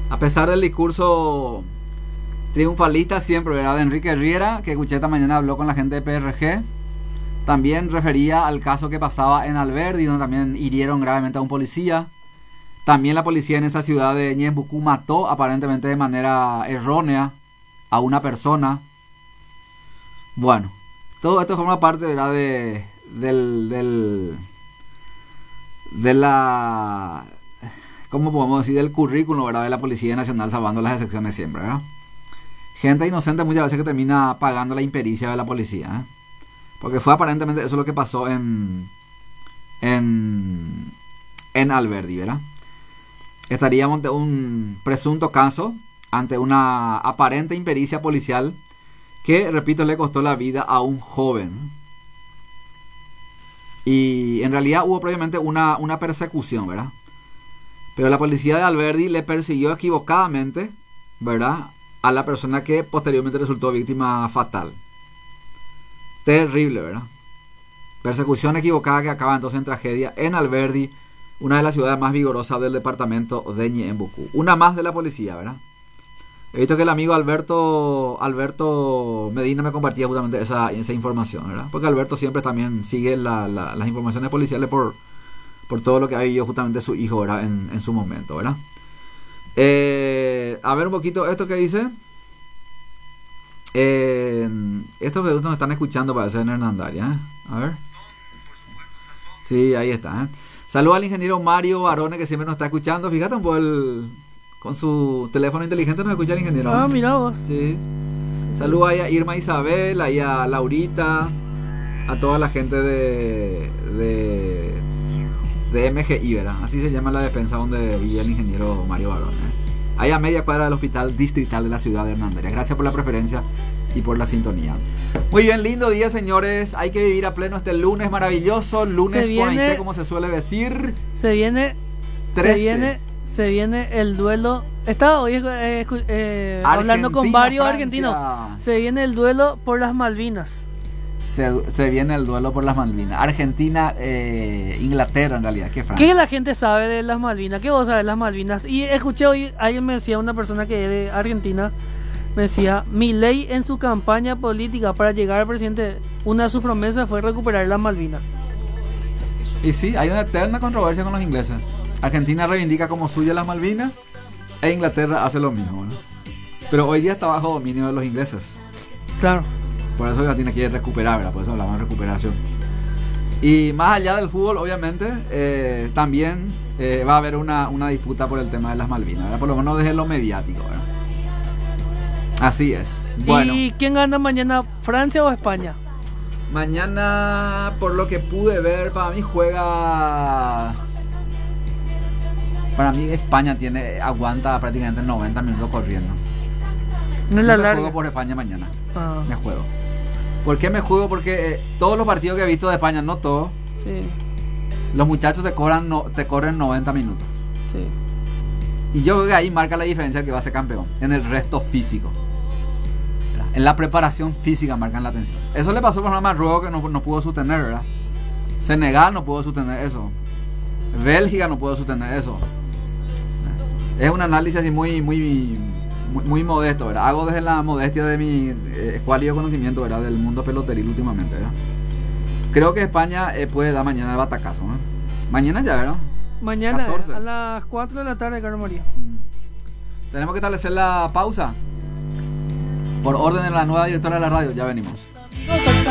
A pesar del discurso triunfalista siempre, ¿verdad?, de Enrique Riera, que escuché esta mañana habló con la gente de PRG, también refería al caso que pasaba en Alberdi, donde también hirieron gravemente a un policía. También la policía en esa ciudad de Ñembucú mató aparentemente de manera errónea a una persona. Bueno, todo esto forma parte, ¿verdad?, de la, ¿cómo podemos decir?, del currículum, ¿verdad?, de la Policía Nacional, salvando las excepciones siempre, ¿verdad? Gente inocente muchas veces que termina pagando la impericia de la policía, ¿eh? Porque fue aparentemente eso lo que pasó en Alberdi, ¿verdad? Estaríamos ante un presunto caso, ante una aparente impericia policial que, repito, le costó la vida a un joven. Y en realidad hubo previamente una persecución, ¿verdad? Pero la policía de Alberdi le persiguió equivocadamente, ¿verdad?, a la persona que posteriormente resultó víctima fatal. Terrible, ¿verdad? Persecución equivocada que acaba entonces en tragedia en Alberdi, una de las ciudades más vigorosas del departamento de Ñembucú. Una más de la policía, ¿verdad? He visto que el amigo Alberto Medina me compartía justamente esa información, ¿verdad? Porque Alberto siempre también sigue las informaciones policiales por todo lo que ha vivido justamente su hijo, ¿verdad?, en su momento, ¿verdad? A ver un poquito esto que dice. Estos que nos están escuchando parece en Hernandaria, ¿eh? A ver. Sí, ahí está, ¿eh? Saludos al ingeniero Mario Barone, que siempre nos está escuchando. Fíjate un poco, con su teléfono inteligente nos escucha el ingeniero. Ah, mira vos. Sí. Saludos ahí a Irma Isabel, ahí a Laurita, a toda la gente de MGI, ¿verdad? Así se llama la despensa donde vivía el ingeniero Mario Barone, ¿eh? Ahí a media cuadra del hospital distrital de la ciudad de Hernandaria. Gracias por la preferencia y por la sintonía. Muy bien, lindo día, señores. Hay que vivir a pleno este lunes maravilloso. Lunes Pointe, como se suele decir. Se viene el duelo. Estaba hoy hablando con varios argentinos. Se viene el duelo por las Malvinas. Se viene el duelo por las Malvinas. Argentina, Inglaterra en realidad. ¿Qué la gente sabe de las Malvinas? ¿Qué vos sabés de las Malvinas? Y escuché hoy, alguien me decía, una persona que es de Argentina, me decía, Milei en su campaña política para llegar al presidente, una de sus promesas fue recuperar las Malvinas. Y sí, hay una eterna controversia con los ingleses. Argentina reivindica como suya las Malvinas e Inglaterra hace lo mismo, ¿no? Pero hoy día está bajo dominio de los ingleses. Claro. Por eso Argentina quiere recuperar, ¿verdad? Por eso hablamos de recuperación. Y más allá del fútbol, obviamente, también va a haber una disputa por el tema de las Malvinas, ¿verdad? Por lo menos desde lo mediático, ¿verdad? Así es. Bueno. ¿Y quién gana mañana, Francia o España? Mañana, por lo que pude ver, para mí España aguanta prácticamente 90 minutos corriendo. No es la me larga. Juego por España mañana. Me juego. ¿Por qué me juego? Porque todos los partidos que he visto de España, no todos, sí, los muchachos te corren 90 minutos. Sí. Y yo creo que ahí marca la diferencia el que va a ser campeón. En el resto físico. En la preparación física marcan la atención. Eso le pasó por ejemplo a Marruecos, que no pudo sostener, ¿verdad? Senegal no pudo sostener eso. Bélgica no pudo sostener eso. Es un análisis así muy modesto, ¿verdad? Hago desde la modestia de mi escuálido conocimiento, ¿verdad?, del mundo peloteril últimamente, ¿verdad? Creo que España puede dar mañana el batacazo, ¿no? Mañana ya, ¿verdad? Mañana, a las 4 de la tarde, Carlos María. Tenemos que establecer la pausa. Por orden de la nueva directora de la radio, ya venimos.